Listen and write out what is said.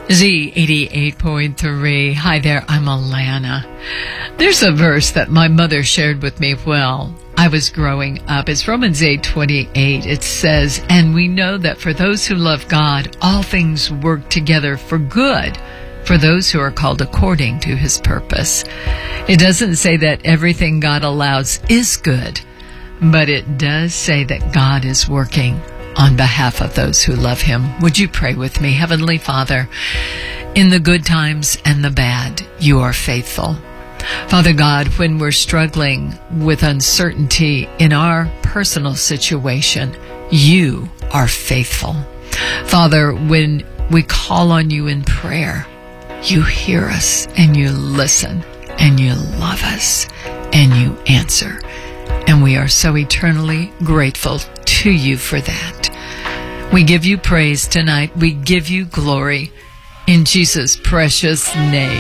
Z88.3. Hi there, I'm Alana. There's a verse that my mother shared with me while I was growing up. It's Romans 8:28. It says, "And we know that for those who love God, all things work together for good, for those who are called according to His purpose." It doesn't say that everything God allows is good, but it does say that God is working on behalf of those who love Him. Would you pray with me? Heavenly Father, in the good times and the bad, you are faithful. Father God, when we're struggling with uncertainty in our personal situation, you are faithful. Father, when we call on you in prayer, you hear us and you listen and you love us and you answer. And we are so eternally grateful to you for that. We give you praise tonight. We give you glory in Jesus' precious name.